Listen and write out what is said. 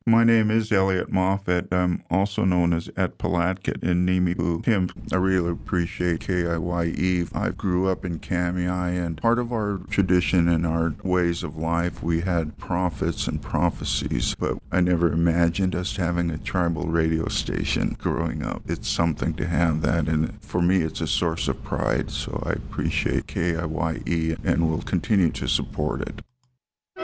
My name is Elliot Moffat. I'm also known as Ed Palatkat in Nimibu. Tim, I really appreciate KIYE. I grew up in Kamiai, and part of our tradition and our ways of life, we had prophets and prophecies, but I never imagined us having a tribal radio station growing up. It's something to have that, and for me, it's a source of pride, so I appreciate KIYE and will continue to support it.